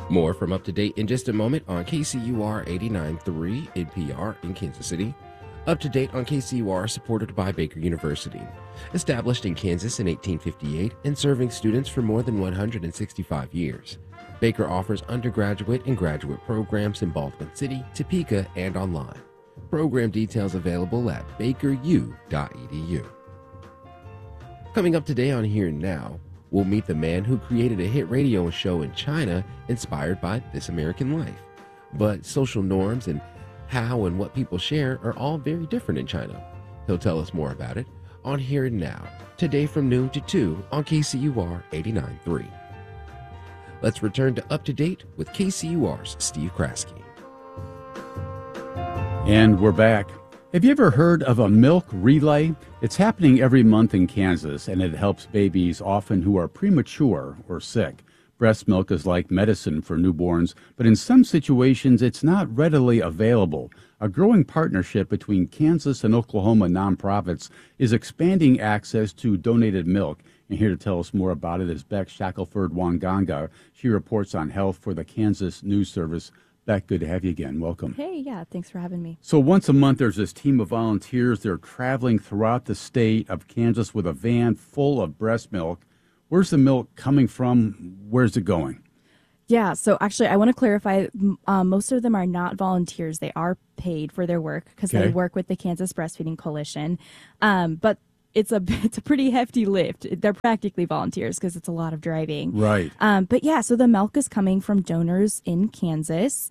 More from Up to Date in just a moment on KCUR 89.3 NPR in Kansas City. Up to Date on KCUR, supported by Baker University. Established in Kansas in 1858 and serving students for more than 165 years. Baker offers undergraduate and graduate programs in Baldwin City, Topeka, and online. Program details available at bakeru.edu. Coming up today on Here and Now, we'll meet the man who created a hit radio show in China inspired by This American Life. But social norms and how and what people share are all very different in China. He'll tell us more about it on Here and Now, today from noon to 2 on KCUR 89.3. Let's return to Up to Date with KCUR's Steve Kraske. And we're back. Have you ever heard of a milk relay? It's happening every month in Kansas, and it helps babies often who are premature or sick. Breast milk is like medicine for newborns, but in some situations it's not readily available. A growing partnership between Kansas and Oklahoma nonprofits is expanding access to donated milk. And here to tell us more about it is Beck Shackelford-Wanganga. She reports on health for the Kansas News Service. Beck, good to have you again. Welcome. Hey, yeah, thanks for having me. So once a month, there's this team of volunteers. They're traveling throughout the state of Kansas with a van full of breast milk. Where's the milk coming from? Where's it going? Yeah, so actually, I want to clarify, most of them are not volunteers. They are paid for their work because they work with the Kansas Breastfeeding Coalition. But it's a pretty hefty lift. They're practically volunteers because it's a lot of driving. Right. But yeah, so the milk is coming from donors in Kansas.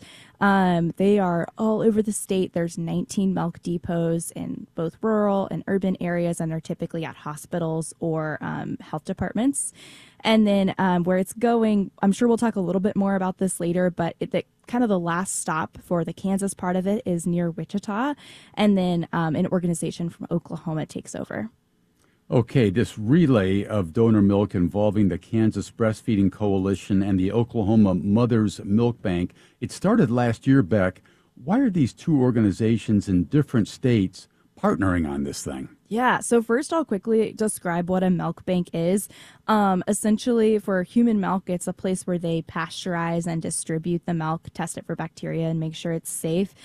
They are all over the state. There's 19 milk depots in both rural and urban areas, and they're typically at hospitals or health departments. And then where it's going, I'm sure we'll talk a little bit more about this later, but kind of the last stop for the Kansas part of it is near Wichita, and then an organization from Oklahoma takes over. Okay, this relay of donor milk involving the Kansas Breastfeeding Coalition and the Oklahoma Mother's Milk Bank, it started last year, Beck. Why are these two organizations in different states partnering on this thing? Yeah, so first I'll quickly describe what a milk bank is. Essentially, for human milk, it's a place where they pasteurize and distribute the milk, test it for bacteria, and make sure it's safe.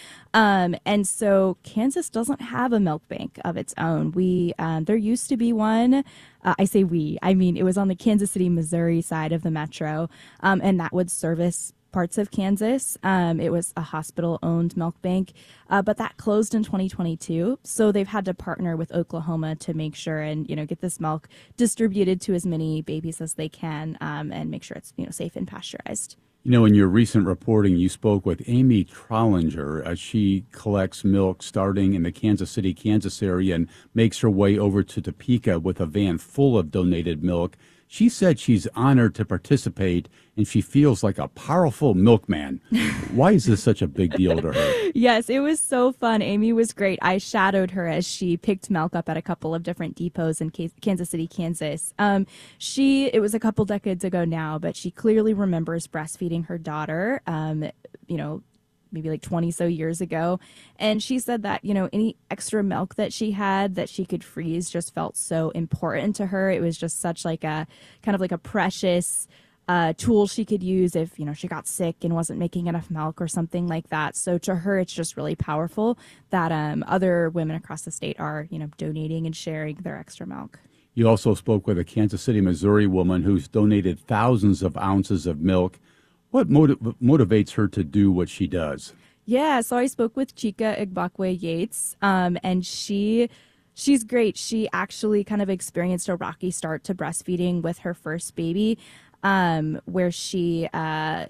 And so Kansas doesn't have a milk bank of its own. There used to be one. I say we, I mean, it was on the Kansas City, Missouri side of the metro, and that would service parts of Kansas. It was a hospital-owned milk bank, but that closed in 2022. So they've had to partner with Oklahoma to make sure and get this milk distributed to as many babies as they can, and make sure it's safe and pasteurized. In your recent reporting, you spoke with Amy Trollinger. She collects milk starting in the Kansas City, Kansas area and makes her way over to Topeka with a van full of donated milk. She said she's honored to participate, and she feels like a powerful milkman. Why is this such a big deal to her? Yes, it was so fun. Amy was great. I shadowed her as she picked milk up at a couple of different depots in Kansas City, Kansas. It was a couple decades ago now, but she clearly remembers breastfeeding her daughter, maybe like 20 so years ago. And she said that, any extra milk that she had that she could freeze just felt so important to her. It was just such like a kind of like a precious tool she could use if, she got sick and wasn't making enough milk or something like that. So to her, it's just really powerful that other women across the state are, donating and sharing their extra milk. You also spoke with a Kansas City, Missouri woman who's donated thousands of ounces of milk. What motivates her to do what she does? Yeah, so I spoke with Chika Igbakwe Yates, and she's great. She actually kind of experienced a rocky start to breastfeeding with her first baby, where her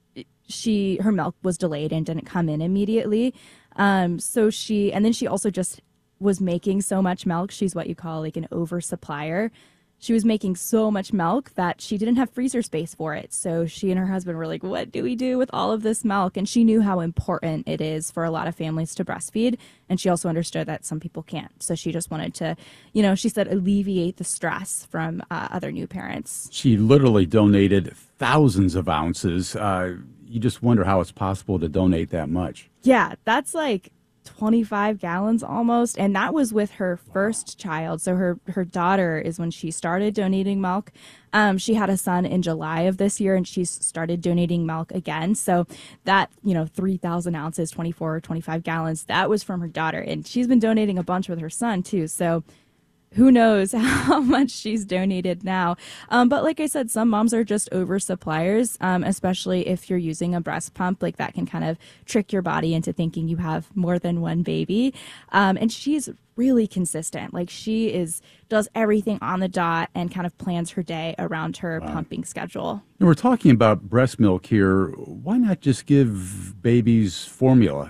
milk was delayed and didn't come in immediately. And then she also just was making so much milk. She's what you call like an oversupplier. She was making so much milk that she didn't have freezer space for it. So she and her husband were like, what do we do with all of this milk? And she knew how important it is for a lot of families to breastfeed. And she also understood that some people can't. So she just wanted to, she said, alleviate the stress from other new parents. She literally donated thousands of ounces. You just wonder how it's possible to donate that much. Yeah, that's like 25 gallons almost, and that was with her first child. So her daughter is when she started donating milk. She had a son in July of this year, and she's started donating milk again. So that, 3,000 ounces, 24 or 25 gallons, that was from her daughter, and she's been donating a bunch with her son too. So who knows how much she's donated now. But like I said, some moms are just oversuppliers, especially if you're using a breast pump. Like that can kind of trick your body into thinking you have more than one baby. And she's really consistent. Like does everything on the dot and kind of plans her day around her pumping schedule. And we're talking about breast milk here. Why not just give babies formula?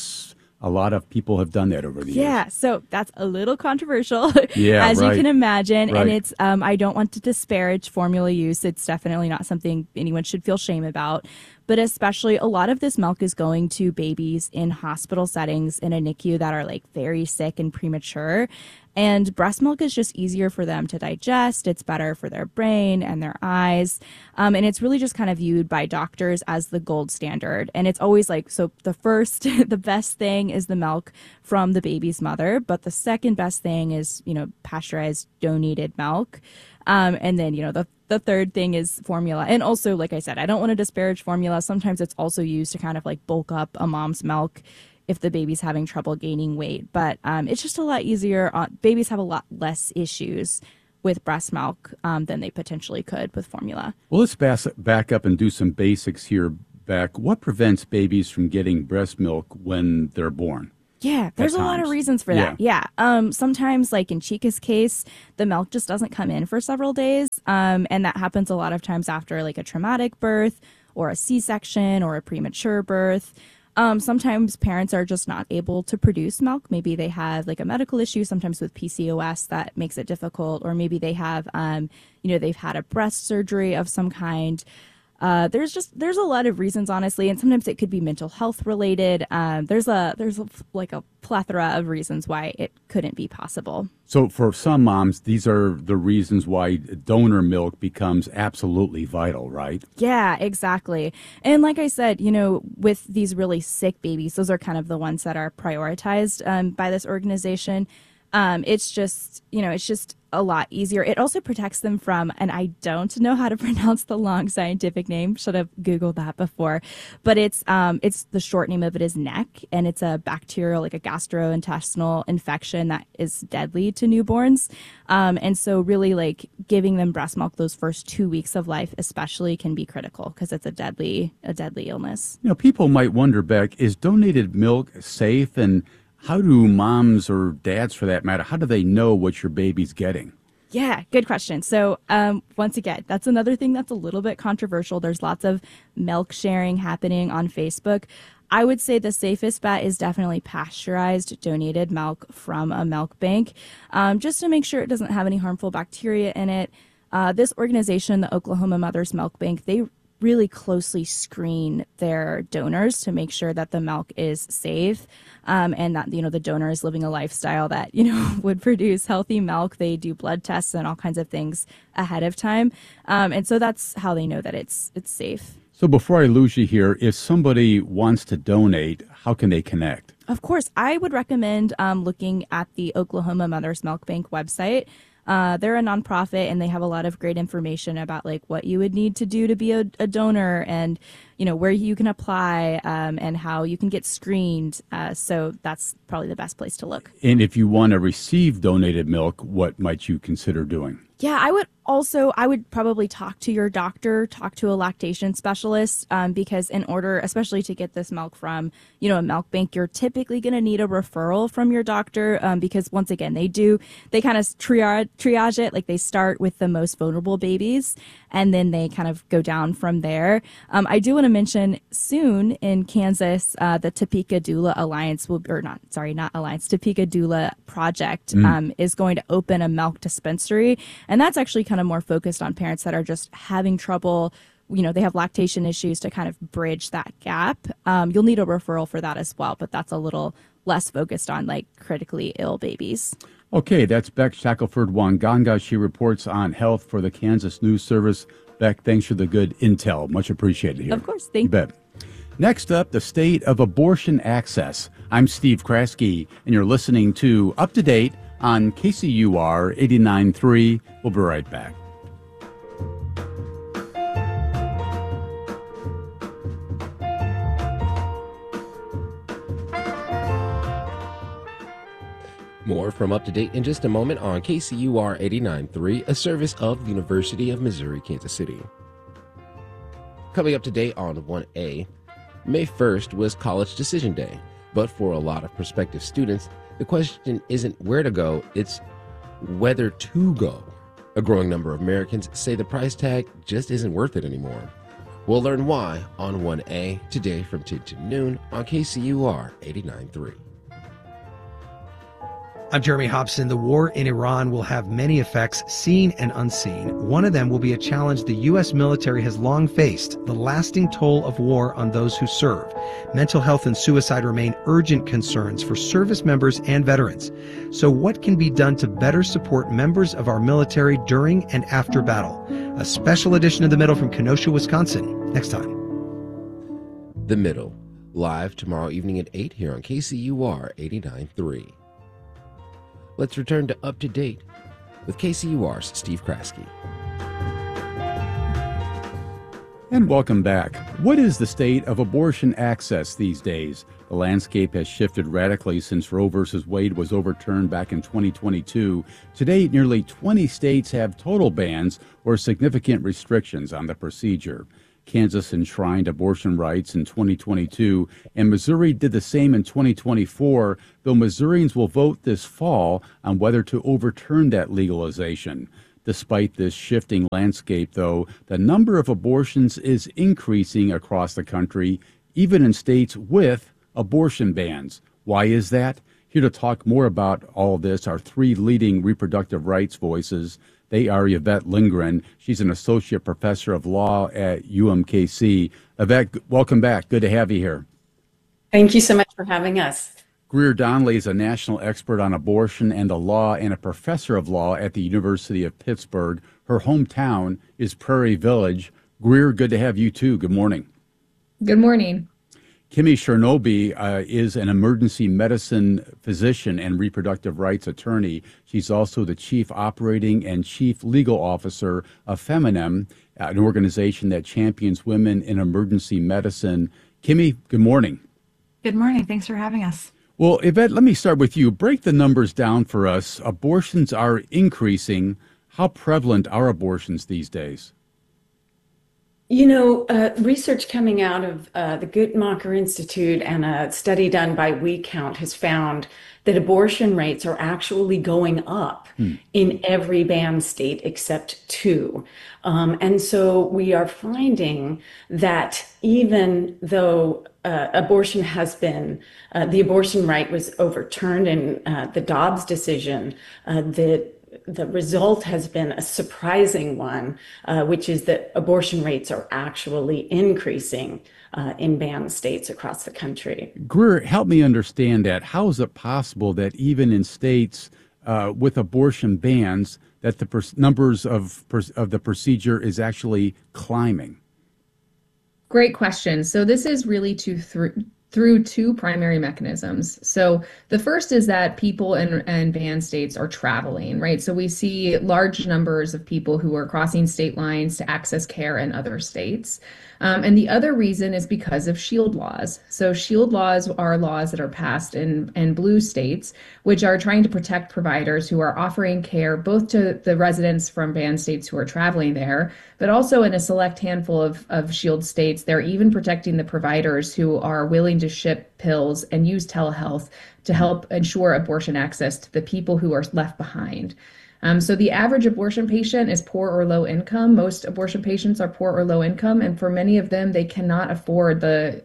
A lot of people have done that over the years. Yeah, so that's a little controversial, yeah, as right. you can imagine. Right. And it's I don't want to disparage formula use. It's definitely not something anyone should feel shame about. But especially a lot of this milk is going to babies in hospital settings in a NICU that are like very sick and premature. And breast milk is just easier for them to digest. It's better for their brain and their eyes. And it's really just kind of viewed by doctors as the gold standard. And it's always like, so the best thing is the milk from the baby's mother. But the second best thing is, pasteurized donated milk. And then, the third thing is formula. And also, like I said, I don't want to disparage formula. Sometimes it's also used to kind of like bulk up a mom's milk if the baby's having trouble gaining weight. But it's just a lot easier. Babies have a lot less issues with breast milk than they potentially could with formula. Well, let's back up and do some basics here, Beck. What prevents babies from getting breast milk when they're born? Yeah, there's a lot of reasons for that. Yeah. Sometimes, like in Chica's case, the milk just doesn't come in for several days. And that happens a lot of times after like a traumatic birth or a C-section or a premature birth. Sometimes parents are just not able to produce milk. Maybe they have like a medical issue, sometimes with PCOS that makes it difficult. Or maybe they have, they've had a breast surgery of some kind. There's a lot of reasons, honestly, and sometimes it could be mental health related. There's a plethora of reasons why it couldn't be possible. So for some moms, these are the reasons why donor milk becomes absolutely vital, right? Yeah, exactly. And like I said, with these really sick babies, those are kind of the ones that are prioritized by this organization. It's just a lot easier. It also protects them from, and I don't know how to pronounce the long scientific name, should have Googled that before, but it's the short name of it is NEC, and it's a bacterial, like a gastrointestinal infection that is deadly to newborns. And so really like giving them breast milk those first 2 weeks of life especially can be critical because it's a deadly illness. People might wonder, Beck, is donated milk safe, and how do moms or dads, for that matter, how do they know what your baby's getting? Yeah, good question. So once again, that's another thing that's a little bit controversial. There's lots of milk sharing happening on Facebook. I would say the safest bet is definitely pasteurized donated milk from a milk bank, just to make sure it doesn't have any harmful bacteria in it. This organization, the Oklahoma Mothers Milk Bank, they really closely screen their donors to make sure that the milk is safe, and that the donor is living a lifestyle that would produce healthy milk. They do blood tests and all kinds of things ahead of time, and so that's how they know that it's safe. So before I lose you here, if somebody wants to donate, how can they connect? Of course, I would recommend looking at the Oklahoma Mothers Milk Bank website. They're a nonprofit, and they have a lot of great information about like what you would need to do to be a donor, and where you can apply, and how you can get screened. So that's probably the best place to look. And if you want to receive donated milk, what might you consider doing? Yeah, I would probably talk to your doctor, talk to a lactation specialist, because in order, especially to get this milk from, a milk bank, you're typically going to need a referral from your doctor, because once again, they kind of triage it. Like they start with the most vulnerable babies, and then they kind of go down from there. I do want to mention soon in Kansas, the Topeka Doula Alliance Topeka Doula Project is going to open a milk dispensary. And that's actually kind of more focused on parents that are just having trouble. They have lactation issues to kind of bridge that gap. You'll need a referral for that as well, but that's a little less focused on like critically ill babies. Okay, that's Beck Shackelford-Wanganga. She reports on health for the Kansas News Service. Beck, thanks for the good intel. Much appreciated here. Of course. Thank you. Bet. Next up, the state of abortion access. I'm Steve Kraske, and you're listening to Up to Date on KCUR 89.3. We'll be right back. More from Up to Date in just a moment on KCUR 89.3, a service of the University of Missouri, Kansas City. Coming up to date on 1A, May 1st was College Decision Day, but for a lot of prospective students, the question isn't where to go, it's whether to go. A growing number of Americans say the price tag just isn't worth it anymore. We'll learn why on 1A today from 10 to noon on KCUR 89.3. I'm Jeremy Hobson. The war in Iran will have many effects, seen and unseen. One of them will be a challenge the U.S. military has long faced, the lasting toll of war on those who serve. Mental health and suicide remain urgent concerns for service members and veterans. So what can be done to better support members of our military during and after battle? A special edition of The Middle from Kenosha, Wisconsin, next time. The Middle, live tomorrow evening at 8 here on KCUR 89.3. Let's return to Up to Date with KCUR's Steve Kraske. And welcome back. What is the state of abortion access these days? The landscape has shifted radically since Roe v. Wade was overturned back in 2022. Today, nearly 20 states have total bans or significant restrictions on the procedure. Kansas enshrined abortion rights in 2022, and Missouri did the same in 2024, though Missourians will vote this fall on whether to overturn that legalization. Despite this shifting landscape, though, the number of abortions is increasing across the country, even in states with abortion bans. Why is that? Here to talk more about all this are three leading reproductive rights voices. They are Yvette Lindgren. She's an associate professor of law at UMKC. Yvette, welcome back. Good to have you here. Thank you so much for having us. Greer Donnelly is a national expert on abortion and the law and a professor of law at the University of Pittsburgh. Her hometown is Prairie Village. Greer, good to have you too. Good morning. Good morning. Kimmy Chernoby is an emergency medicine physician and reproductive rights attorney. She's also the chief operating and chief legal officer of Feminem, an organization that champions women in emergency medicine. Kimmy, good morning. Good morning. Thanks for having us. Well, Yvette, let me start with you. Break the numbers down for us. Abortions are increasing. How prevalent are abortions these days? You know, research coming out of the Guttmacher Institute and a study done by WeCount has found that abortion rates are actually going up in every banned state except two. And so we are finding that even though abortion has been, the abortion right was overturned in the Dobbs decision, the result has been a surprising one, which is that abortion rates are actually increasing in banned states across the country. Greer, help me understand that. How is it possible that even in states with abortion bans, that the numbers of the procedure is actually climbing? Great question. So this is really through two primary mechanisms. So the first is that people in banned states are traveling, right? So we see large numbers of people who are crossing state lines to access care in other states. And the other reason is because of shield laws. So shield laws are laws that are passed in blue states, which are trying to protect providers who are offering care both to the residents from banned states who are traveling there, but also in a select handful of shield states, they're even protecting the providers who are willing to ship pills and use telehealth to help ensure abortion access to the people who are left behind. So the average abortion patient is poor or low income. Most abortion patients are poor or low income, and for many of them, they cannot afford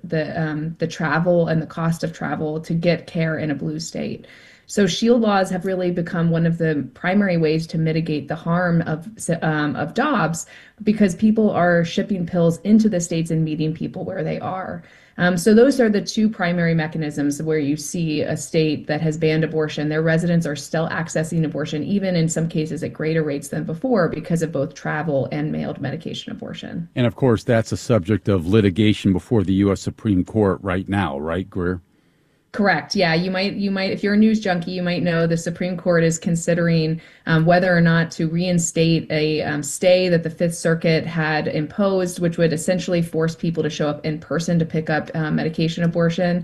the travel and the cost of travel to get care in a blue state. So shield laws have really become one of the primary ways to mitigate the harm of Dobbs, because people are shipping pills into the states and meeting people where they are. So those are the two primary mechanisms where you see a state that has banned abortion. Their residents are still accessing abortion, even in some cases at greater rates than before, because of both travel and mailed medication abortion. And of course, that's a subject of litigation before the U.S. Supreme Court right now, right, Greer? Correct. Yeah, you might, if you're a news junkie, you might know the Supreme Court is considering whether or not to reinstate a stay that the Fifth Circuit had imposed, which would essentially force people to show up in person to pick up medication abortion.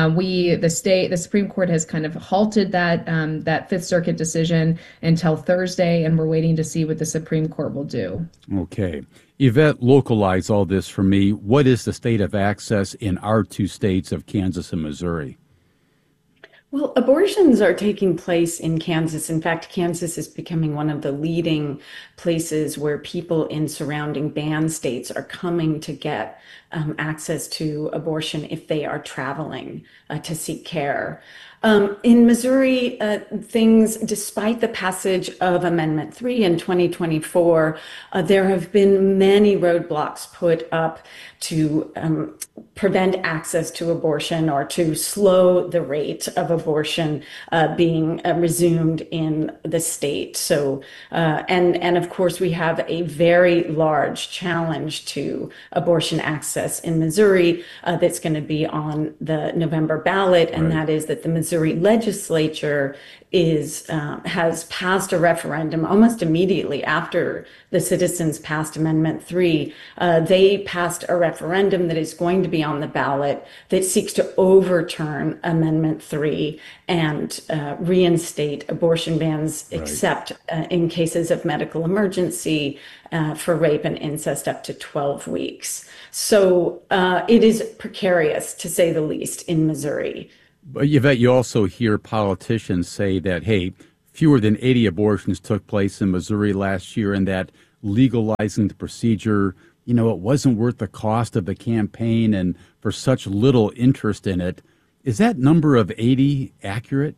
The Supreme Court has kind of halted that Fifth Circuit decision until Thursday, and we're waiting to see what the Supreme Court will do. Okay. Yvette, localize all this for me. What is the state of access in our two states of Kansas and Missouri? Well, abortions are taking place in Kansas. In fact, Kansas is becoming one of the leading places where people in surrounding banned states are coming to get access to abortion if they are traveling to seek care. In Missouri, things, despite the passage of Amendment 3 in 2024, there have been many roadblocks put up to prevent access to abortion or to slow the rate of abortion being resumed in the state. So, and of course, we have a very large challenge to abortion access in Missouri that's going to be on the November ballot, and that is that the Missouri legislature has passed a referendum almost immediately after the citizens passed Amendment 3. They passed a referendum that is going to be on the ballot that seeks to overturn Amendment 3 and reinstate abortion bans, except in cases of medical emergency for rape and incest up to 12 weeks. So it is precarious, to say the least, in Missouri. But Yvette, you also hear politicians say that, hey, fewer than 80 abortions took place in Missouri last year, and that legalizing the procedure, it wasn't worth the cost of the campaign and for such little interest in it. Is that number of 80 accurate?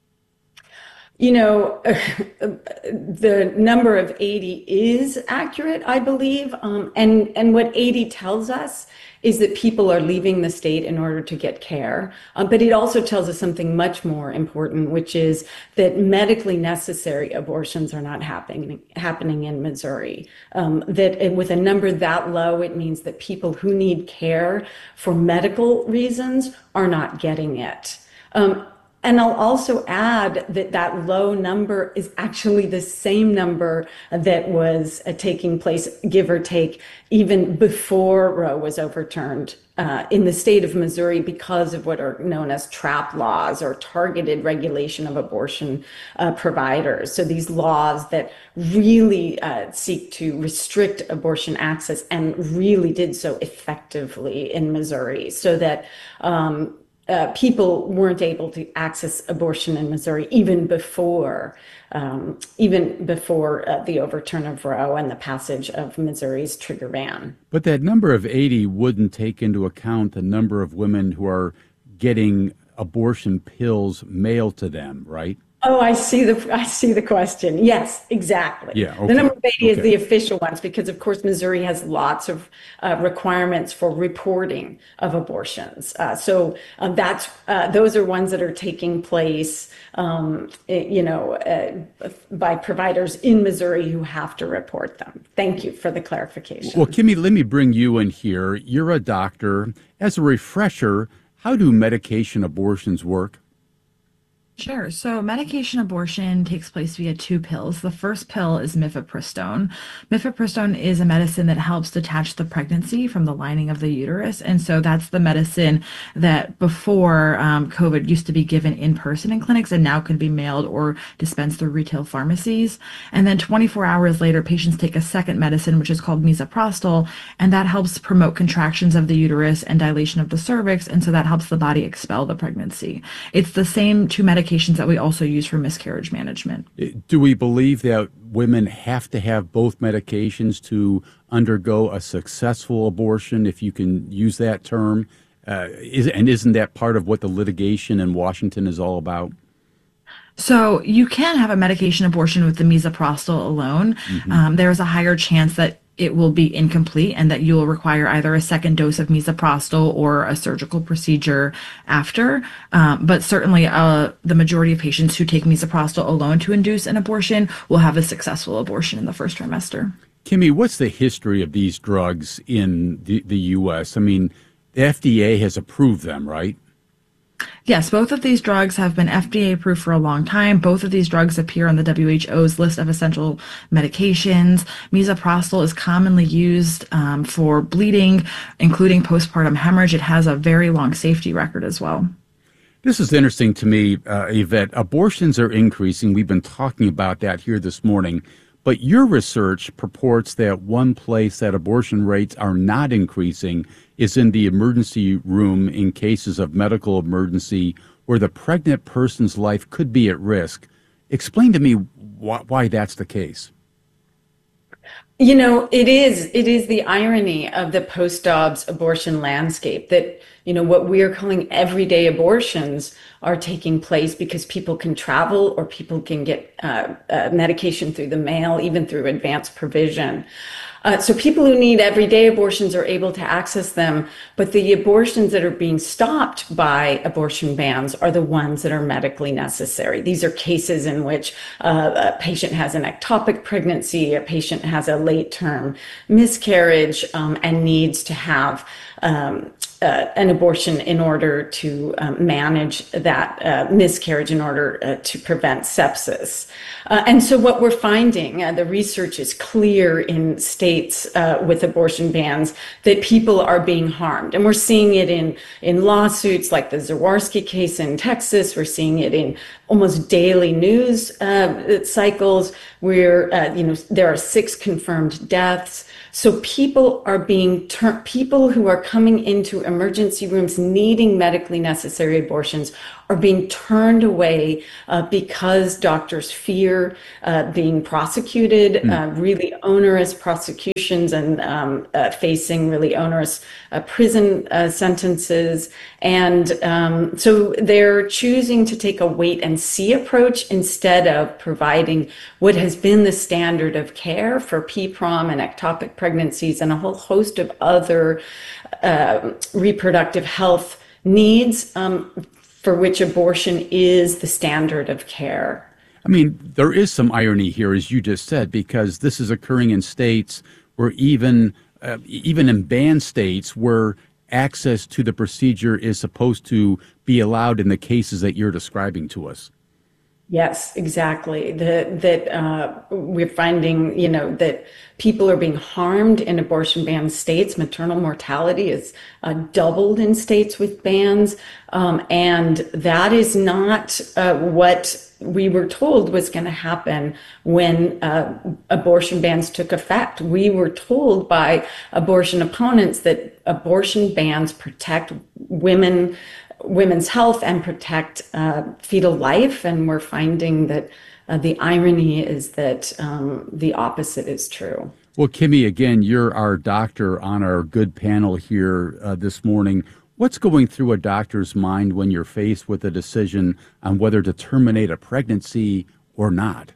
The number of 80 is accurate, I believe. And what 80 tells us is that people are leaving the state in order to get care. But it also tells us something much more important, which is that medically necessary abortions are not happening in Missouri. That with a number that low, it means that people who need care for medical reasons are not getting it. And I'll also add that low number is actually the same number that was taking place, give or take, even before Roe was overturned in the state of Missouri because of what are known as TRAP laws, or targeted regulation of abortion providers. So these laws that really seek to restrict abortion access, and really did so effectively in Missouri, so that people weren't able to access abortion in Missouri even before the overturn of Roe and the passage of Missouri's trigger ban. But that number of 80 wouldn't take into account the number of women who are getting abortion pills mailed to them, right? Oh, I see the question. Yes, exactly. Yeah, okay. The number of 80 is the official ones, because of course Missouri has lots of requirements for reporting of abortions. So that's those are ones that are taking place, by providers in Missouri who have to report them. Thank you for the clarification. Well, Kimmy, let me bring you in here. You're a doctor. As a refresher, how do medication abortions work? Sure. So medication abortion takes place via two pills. The first pill is mifepristone. Mifepristone is a medicine that helps detach the pregnancy from the lining of the uterus. And so that's the medicine that before COVID used to be given in person in clinics, and now can be mailed or dispensed through retail pharmacies. And then 24 hours later, patients take a second medicine, which is called misoprostol, and that helps promote contractions of the uterus and dilation of the cervix. And so that helps the body expel the pregnancy. It's the same two medications that we also use for miscarriage management. Do we believe that women have to have both medications to undergo a successful abortion, if you can use that term? Isn't that part of what the litigation in Washington is all about? So you can have a medication abortion with the misoprostol alone. Mm-hmm. There is a higher chance that it will be incomplete and that you will require either a second dose of misoprostol or a surgical procedure after. But certainly the majority of patients who take misoprostol alone to induce an abortion will have a successful abortion in the first trimester. Kimmy, what's the history of these drugs in the U.S.? I mean, the FDA has approved them, right? Yes, both of these drugs have been FDA approved for a long time. Both of these drugs appear on the WHO's list of essential medications. Misoprostol is commonly used for bleeding, including postpartum hemorrhage. It has a very long safety record as well. This is interesting to me, Yvette. Abortions are increasing. We've been talking about that here this morning. But your research purports that one place that abortion rates are not increasing is in the emergency room in cases of medical emergency where the pregnant person's life could be at risk. Explain to me why that's the case. You know, it is the irony of the post-Dobbs abortion landscape that, you know, what we are calling everyday abortions are taking place because people can travel or people can get medication through the mail, even through advanced provision. So people who need everyday abortions are able to access them, but the abortions that are being stopped by abortion bans are the ones that are medically necessary. These are cases in which a patient has an ectopic pregnancy, a patient has a late-term miscarriage, and needs to have an abortion in order to manage that miscarriage in order to prevent sepsis. And so what we're finding, the research is clear in states with abortion bans that people are being harmed. And we're seeing it in lawsuits like the Zawarski case in Texas. We're seeing it in almost daily news cycles where, there are 6 confirmed deaths. So people are being people who are coming into emergency rooms needing medically necessary abortions are being turned away because doctors fear being prosecuted, really onerous prosecutions, and facing really onerous prison sentences. And so they're choosing to take a wait and see approach instead of providing what has been the standard of care for PPROM and ectopic pregnancies and a whole host of other reproductive health needs for which abortion is the standard of care. I mean, there is some irony here, as you just said, because this is occurring in states where even in banned states where access to the procedure is supposed to be allowed in the cases that you're describing to us. Yes, exactly. That we're finding, that people are being harmed in abortion banned states. Maternal mortality is doubled in states with bans. And that is not what we were told was going to happen when abortion bans took effect. We were told by abortion opponents that abortion bans protect women's health and protect fetal life, and we're finding that the irony is that the opposite is true. Well, Kimmy, again, you're our doctor on our good panel here this morning. What's going through a doctor's mind when you're faced with a decision on whether to terminate a pregnancy or not?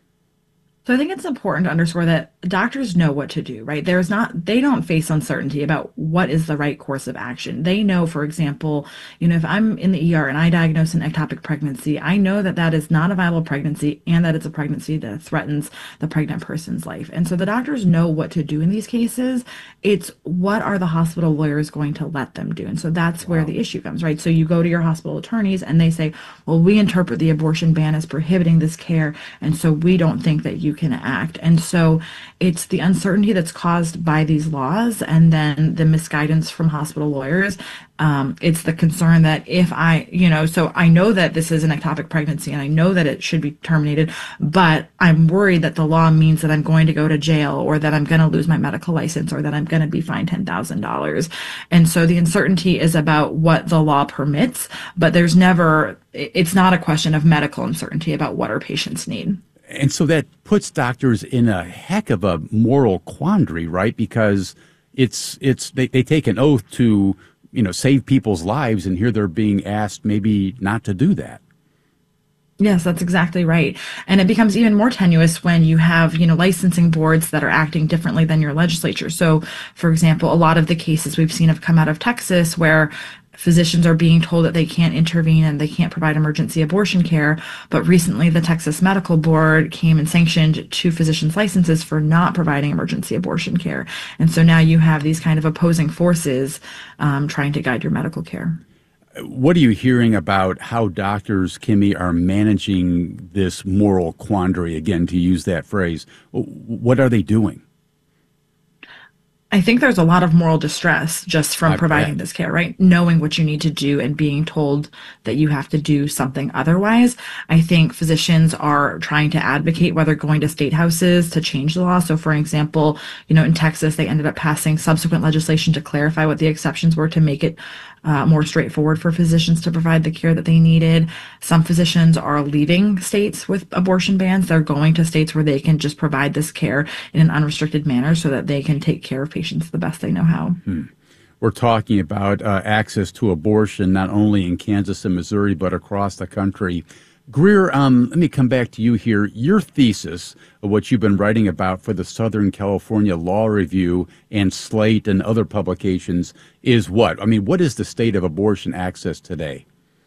So I think it's important to underscore that doctors know what to do, right? They don't face uncertainty about what is the right course of action. They know, for example, if I'm in the ER and I diagnose an ectopic pregnancy, I know that that is not a viable pregnancy and that it's a pregnancy that threatens the pregnant person's life. And so the doctors know what to do in these cases. It's what are the hospital lawyers going to let them do? And so that's where the issue comes, right? So you go to your hospital attorneys and they say, well, we interpret the abortion ban as prohibiting this care, and so we don't think that you can act. And so it's the uncertainty that's caused by these laws and then the misguidance from hospital lawyers. It's the concern that if so I know that this is an ectopic pregnancy and I know that it should be terminated, but I'm worried that the law means that I'm going to go to jail or that I'm going to lose my medical license or that I'm going to be fined $10,000. And so the uncertainty is about what the law permits, but it's not a question of medical uncertainty about what our patients need. And so that puts doctors in a heck of a moral quandary, right? Because they take an oath to, save people's lives, and here they're being asked maybe not to do that. Yes, that's exactly right. And it becomes even more tenuous when you have, licensing boards that are acting differently than your legislature. So, for example, a lot of the cases we've seen have come out of Texas where physicians are being told that they can't intervene and they can't provide emergency abortion care. But recently, the Texas Medical Board came and sanctioned 2 physicians' licenses for not providing emergency abortion care. And so now you have these kind of opposing forces trying to guide your medical care. What are you hearing about how doctors, Kimmy, are managing this moral quandary? Again, to use that phrase, what are they doing? I think there's a lot of moral distress just from providing this care, right? Knowing what you need to do and being told that you have to do something otherwise. I think physicians are trying to advocate whether going to state houses to change the law. So for example, in Texas, they ended up passing subsequent legislation to clarify what the exceptions were to make it more straightforward for physicians to provide the care that they needed. Some physicians are leaving states with abortion bans. They're going to states where they can just provide this care in an unrestricted manner so that they can take care of patients the best they know how. We're talking about access to abortion, not only in Kansas and Missouri, but across the country. Greer, let me come back to you here. Your thesis of what you've been writing about for the Southern California Law Review and Slate and other publications is what? I mean, what is the state of abortion access today?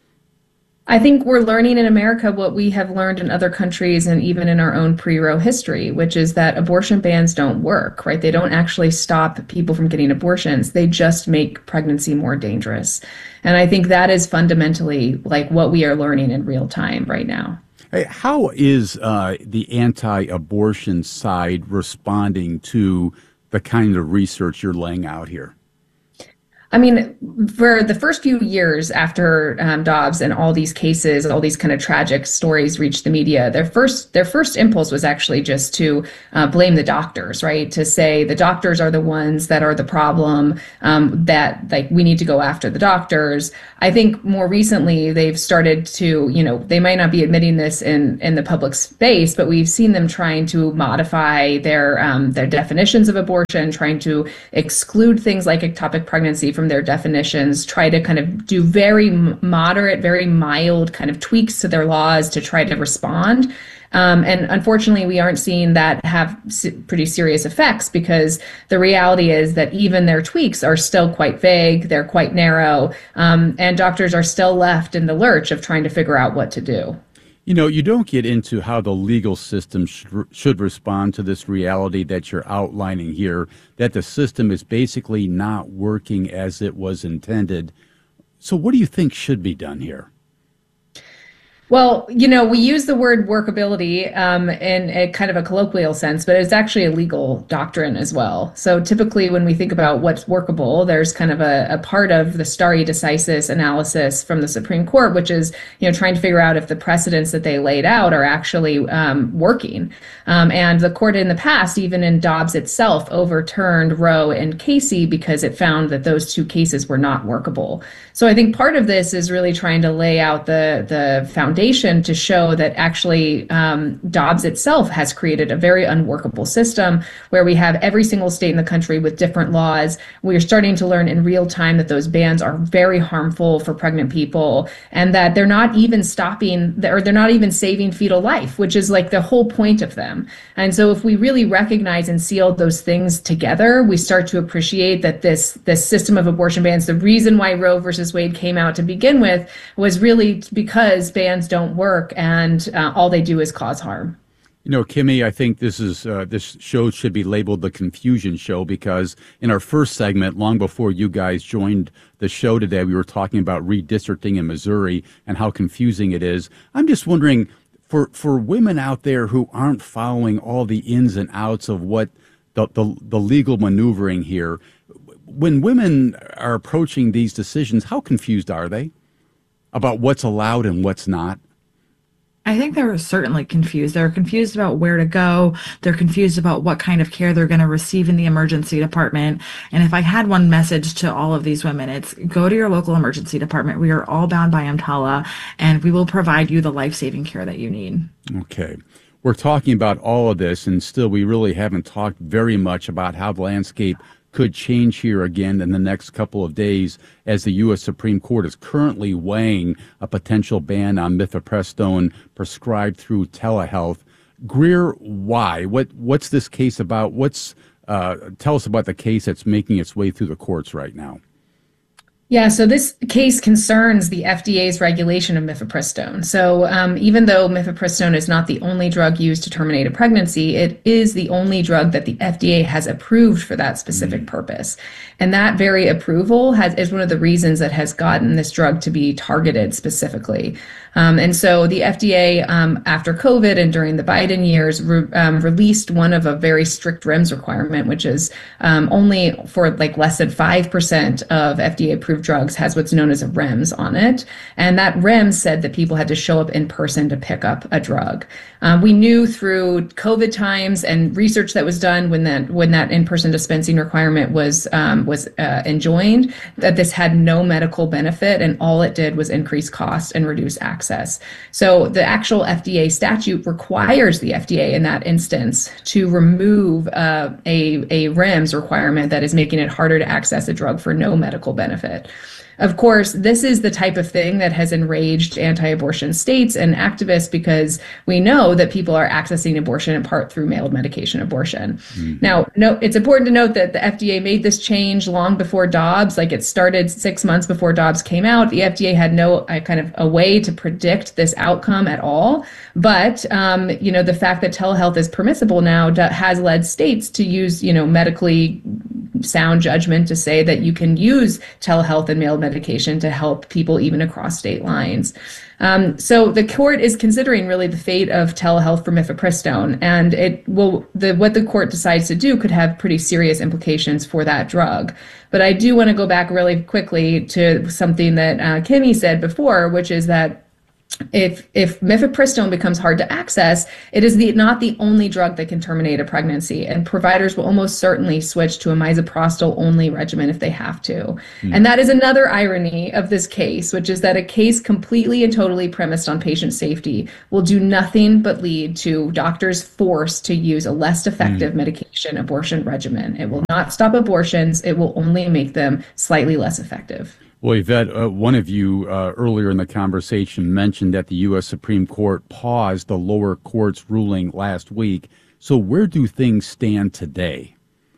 I think we're learning in America what we have learned in other countries and even in our own pre-Roe history, which is that abortion bans don't work, right? They don't actually stop people from getting abortions. They just make pregnancy more dangerous. And I think that is fundamentally like what we are learning in real time right now. Hey, how is the anti-abortion side responding to the kind of research you're laying out here? I mean, for the first few years after Dobbs and all these cases, all these kind of tragic stories reached the media, their first impulse was actually just to blame the doctors, right? To say the doctors are the ones that are the problem, that like we need to go after the doctors. I think more recently they've started to, they might not be admitting this in the public space, but we've seen them trying to modify their definitions of abortion, trying to exclude things like ectopic pregnancy from their definitions, try to kind of do very moderate, very mild kind of tweaks to their laws to try to respond. And unfortunately, we aren't seeing that have pretty serious effects because the reality is that even their tweaks are still quite vague, they're quite narrow, and doctors are still left in the lurch of trying to figure out what to do. You don't get into how the legal system should respond to this reality that you're outlining here, that the system is basically not working as it was intended. So what do you think should be done here? Well, we use the word workability in a kind of a colloquial sense, but it's actually a legal doctrine as well. So typically when we think about what's workable, there's kind of a part of the stare decisis analysis from the Supreme Court, which is, trying to figure out if the precedents that they laid out are actually working. And the court in the past, even in Dobbs itself, overturned Roe and Casey because it found that those two cases were not workable. So I think part of this is really trying to lay out the foundation to show that actually Dobbs itself has created a very unworkable system where we have every single state in the country with different laws. We are starting to learn in real time that those bans are very harmful for pregnant people and that they're not even they're not even saving fetal life, which is like the whole point of them. And so if we really recognize and see all those things together, we start to appreciate that this system of abortion bans, the reason why Roe versus Wade came out to begin with was really because bans don't work and all they do is cause harm. Kimmy, I think this show should be labeled the Confusion Show because in our first segment, long before you guys joined the show today, we were talking about redistricting in Missouri and how confusing it is. I'm just wondering, for women out there who aren't following all the ins and outs of what the legal maneuvering here, when women are approaching these decisions, how confused are they about what's allowed and what's not? I think they're certainly confused. They're confused about where to go. They're confused about what kind of care they're going to receive in the emergency department. And if I had one message to all of these women, it's go to your local emergency department. We are all bound by EMTALA, and we will provide you the life-saving care that you need. Okay. We're talking about all of this, and still we really haven't talked very much about how the landscape could change here again in the next couple of days as the U.S. Supreme Court is currently weighing a potential ban on mifepristone prescribed through telehealth. Greer, why? What's this case about? Tell us about the case that's making its way through the courts right now. Yeah, so this case concerns the FDA's regulation of mifepristone. So even though mifepristone is not the only drug used to terminate a pregnancy, it is the only drug that the FDA has approved for that specific purpose. And that very approval is one of the reasons that has gotten this drug to be targeted specifically. And so the FDA, after COVID and during the Biden years, released one of a very strict REMS requirement, which is only for like less than 5% of FDA-approved drugs has what's known as a REMS on it. And that REMS said that people had to show up in person to pick up a drug. We knew through COVID times and research that was done when that in-person dispensing requirement was enjoined, that this had no medical benefit, and all it did was increase cost and reduce access. So the actual FDA statute requires the FDA in that instance to remove a REMS requirement that is making it harder to access a drug for no medical benefit. Of course, this is the type of thing that has enraged anti-abortion states and activists, because we know that people are accessing abortion in part through mailed medication abortion. Now, it's important to note that the FDA made this change long before Dobbs. Like, it started 6 months before Dobbs came out. The FDA had no kind of a way to predict this outcome at all. But, the fact that telehealth is permissible now has led states to use, medically sound judgment to say that you can use telehealth and mailed medication to help people even across state lines. So the court is considering really the fate of telehealth for mifepristone, and what the court decides to do could have pretty serious implications for that drug. But I do want to go back really quickly to something that Kimmy said before, which is that if mifepristone becomes hard to access, it is not the only drug that can terminate a pregnancy, and providers will almost certainly switch to a misoprostol only regimen if they have to. And that is another irony of this case, which is that a case completely and totally premised on patient safety will do nothing but lead to doctors forced to use a less effective medication abortion regimen. It will not stop abortions. It will only make them slightly less effective. Well, Yvette, one of you earlier in the conversation mentioned that the U.S. Supreme Court paused the lower court's ruling last week. So where do things stand today?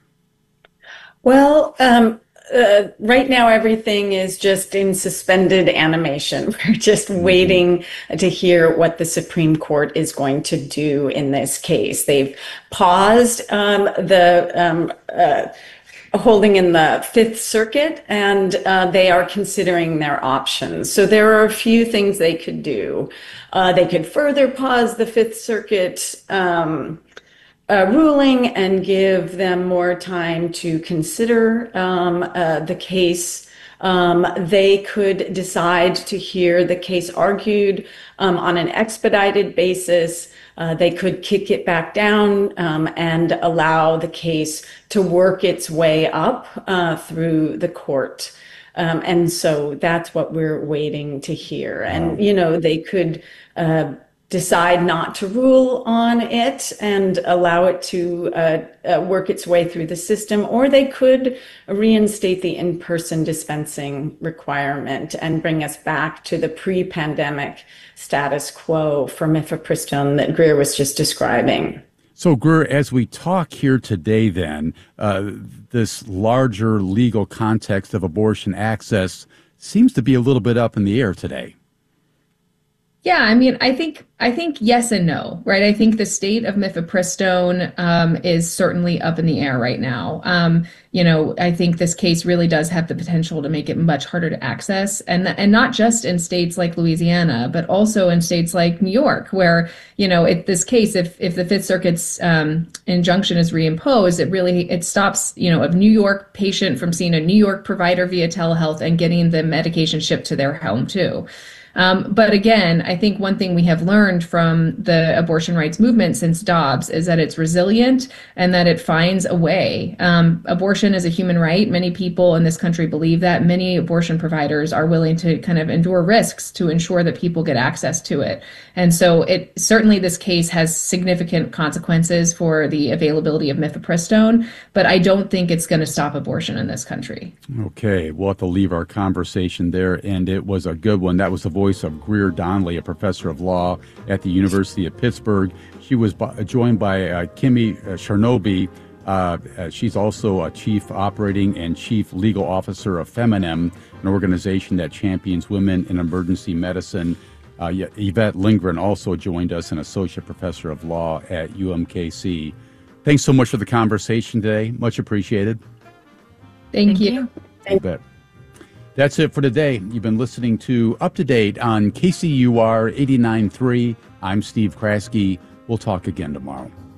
Well, right now, everything is just in suspended animation. We're just waiting to hear what the Supreme Court is going to do in this case. They've paused holding in the Fifth Circuit, and they are considering their options. So there are a few things they could do. They could further pause the Fifth Circuit ruling and give them more time to consider the case. They could decide to hear the case argued on an expedited basis. They could kick it back down and allow the case to work its way up through the court. And so that's what we're waiting to hear. And, they could decide not to rule on it and allow it to work its way through the system, or they could reinstate the in-person dispensing requirement and bring us back to the pre-pandemic status quo for mifepristone that Greer was just describing. So, Greer, as we talk here today, then, this larger legal context of abortion access seems to be a little bit up in the air today. Yeah, I mean, I think yes and no, right? I think the state of mifepristone is certainly up in the air right now. I think this case really does have the potential to make it much harder to access, and not just in states like Louisiana, but also in states like New York, where this case, if the Fifth Circuit's injunction is reimposed, it stops a New York patient from seeing a New York provider via telehealth and getting the medication shipped to their home too. But again, I think one thing we have learned from the abortion rights movement since Dobbs is that it's resilient and that it finds a way. Abortion is a human right. Many people in this country believe that. Many abortion providers are willing to kind of endure risks to ensure that people get access to it. And so certainly this case has significant consequences for the availability of mifepristone, but I don't think it's going to stop abortion in this country. Okay, we'll have to leave our conversation there, and it was a good one. That was the voice of Greer Donnelly, a professor of law at the University of Pittsburgh. She was joined by Kimmy Chernoby, She's also a chief operating and chief legal officer of Feminem, an organization that champions women in emergency medicine. Yvette Lindgren also joined us, an associate professor of law at UMKC. Thanks so much for the conversation today. Much appreciated. Thank you. You bet. That's it for today. You've been listening to Up to Date on KCUR 89.3. I'm Steve Kraske. We'll talk again tomorrow.